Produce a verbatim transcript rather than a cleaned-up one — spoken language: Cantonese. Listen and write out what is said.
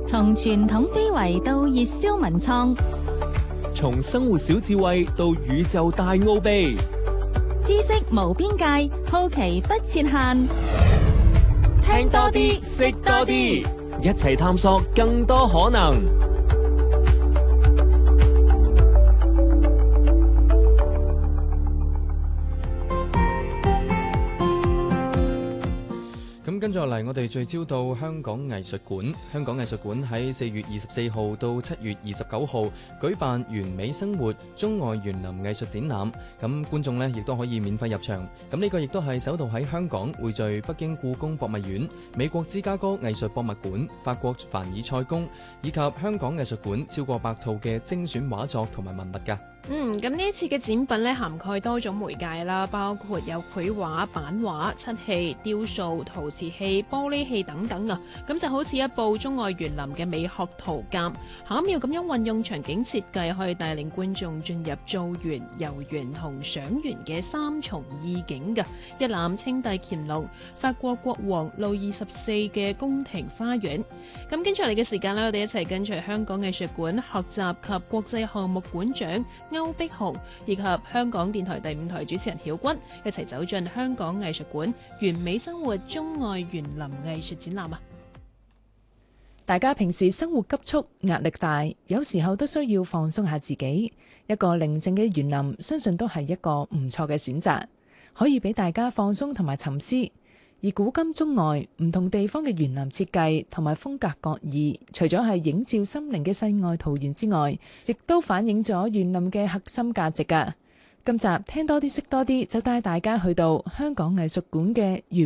從傳統非遺到熱銷文創， 從生活小智慧到宇宙大奧秘， 知識無邊界，好奇不設限。 聽多啲，識多啲，一齊探索更多可能。 咁跟住落嚟，我哋聚焦到香港藝術館。香港藝術館喺四月二十四號到七月二十九號舉辦完美生活中外園林藝術展覽，咁觀眾呢亦都可以免費入場。咁呢個亦都係首度喺香港匯聚北京故宮博物院、美國芝加哥藝術博物館、法國凡爾賽宮以及香港藝術館超過百套嘅精選畫作同埋文物㗎。 嗯，咁呢一次嘅展品咧涵蓋多種媒介啦，包括有繪畫、版畫、漆器、雕塑、陶瓷器、玻璃器等等啊。咁就好似一部中外園林嘅美學圖鑑，巧妙咁樣運用場景設計，可以帶領觀眾進入造園、遊園同賞園嘅三重意境㗎。一覽清帝乾隆、法國國王路易十四嘅宮廷花園。咁跟住嚟嘅時間咧，我哋一齊跟隨香港藝術館學習及國際項目館長歐碧紅以及香港電台第五台主持人曉君一齊走進香港藝術館完美生活中外園林藝術展覽啊！ 大家平時生活急促、壓力大，有時候都需要放鬆下自己。一個寧靜嘅園林，相信都係一個唔錯嘅選擇，可以俾大家放鬆同埋沉思。而古今中外唔同地方嘅園林設計同埋風格各異，除咗係映照心靈嘅世外桃源之外，亦都反映咗園林嘅核心價值㗎。今集聽多啲識多啲，就帶大家去到香港藝術館嘅園